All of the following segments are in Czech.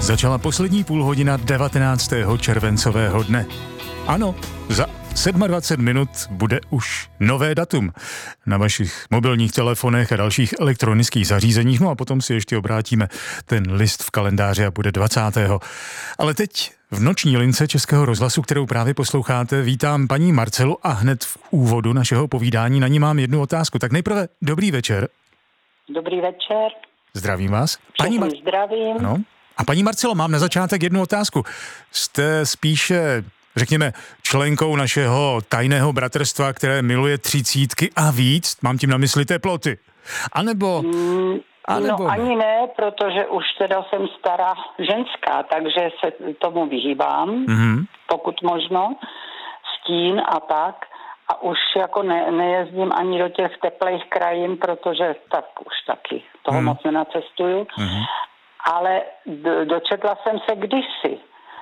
Začala poslední půlhodina 19. červencového dne. Ano, za 27 minut bude už nové datum na vašich mobilních telefonech a dalších elektronických zařízeních. No a potom si ještě obrátíme ten list v kalendáři a bude 20. Ale teď v noční lince Českého rozhlasu, kterou právě posloucháte, vítám paní Marcelu a hned v úvodu našeho povídání na ní mám jednu otázku. Tak nejprve dobrý večer. Dobrý večer. Zdravím vás. Zdravím. Ano. A paní Marcelo, mám na začátek jednu otázku. Jste spíše, řekněme, členkou našeho tajného bratrstva, které miluje 30 a víc? Mám tím na mysli teploty. A nebo No ani ne, protože už teda jsem stará ženská, takže se tomu vyhýbám, pokud možno, stín a tak. A už jako nejezdím ani do těch teplých krajin, protože tak už taky toho moc nenacestuju. Ale dočetla jsem se kdysi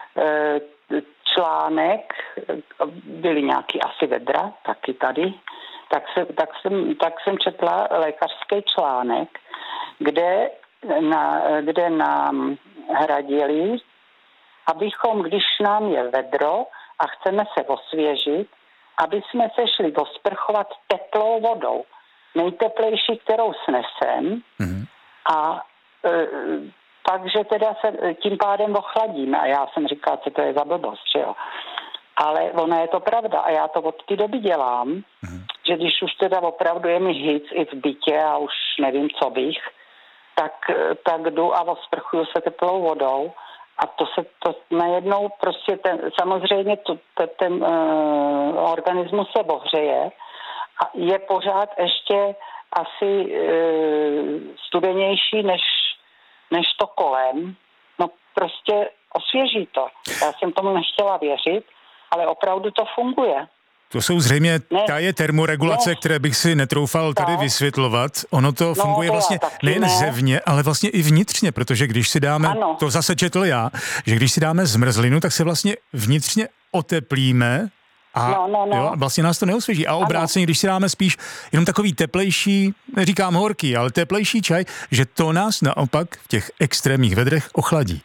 článek, byly nějaký asi vedra, taky tady, tak jsem četla lékařský článek, kde nám hradili, abychom, když nám je vedro a chceme se osvěžit, aby jsme se šli osprchovat teplou vodou. Nejteplejší, kterou snesem. A takže teda se tím pádem ochladíme. A já jsem říkala, co to je za blbost, že jo. Ale ona je to pravda a já to od té doby dělám, že když už teda opravdu je mi hic i v bytě a už nevím, co bych, tak jdu a osprchuju se teplou vodou a to najednou prostě samozřejmě ten organismus se ohřeje a je pořád ještě asi studenější než to kolem. No prostě osvěží to. Já jsem tomu nechtěla věřit, ale opravdu to funguje. To jsou zřejmě je termoregulace, které bych si netroufal tady vysvětlovat. Ono to funguje vlastně nejen zevně, ale vlastně i vnitřně, protože když si dáme, to zase četl já, že když si dáme zmrzlinu, tak se vlastně vnitřně oteplíme a jo, vlastně nás to neosvěží. A obráceně, když si dáme spíš jenom takový teplejší, neříkám horký, ale teplejší čaj, že to nás naopak v těch extrémních vedrech ochladí.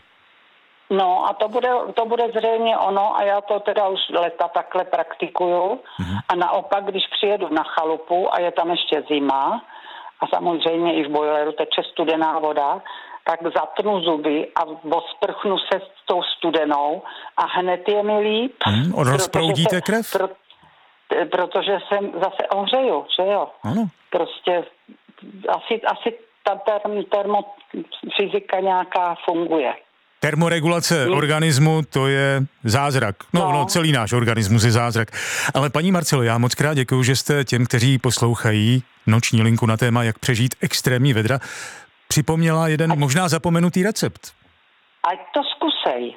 No a to bude zřejmě ono a já to teda už leta takhle praktikuju a naopak, když přijedu na chalupu a je tam ještě zima a samozřejmě i v bojleru teče studená voda, tak zatnu zuby a osprchnu se s tou studenou a hned je mi líp. Rozproudíte krev? Protože jsem zase ohřeju, že jo? Ano. Prostě asi ta termofyzika nějaká funguje. Termoregulace organismu, to je zázrak. No, celý náš organismus je zázrak. Ale paní Marcelo, já moc krát děkuju, že jste těm, kteří poslouchají noční linku na téma, jak přežít extrémní vedra, připomněla jeden možná zapomenutý recept. Ať to zkusej.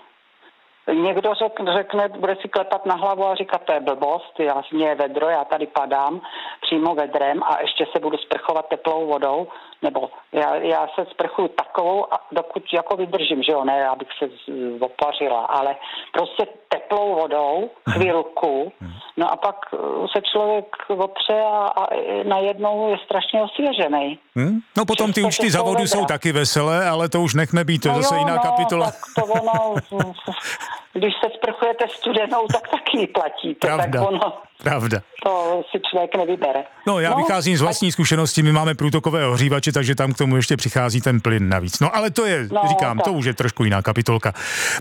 Někdo řekne, bude si klepat na hlavu a říkat, to je blbost, mě je vedro, já tady padám přímo vedrem a ještě se budu sprchovat teplou vodou, nebo já se sprchuju takovou, dokud jako vydržím, že jo, ne, abych se opařila, ale prostě teplou vodou, chvilku, no a pak se člověk opře a najednou je strašně osvěžený. No potom ty účty za vodu jsou taky veselé, ale to už nechme být, to je zase jiná kapitola. Tak to ono, když se sprchujete studenou, tak taky platíte. Pravda. To si člověk nevybere. No, já vycházím z vlastní zkušenosti, my máme průtokové ohřívače, takže tam k tomu ještě přichází ten plyn navíc. No, ale to je, to už je trošku jiná kapitolka.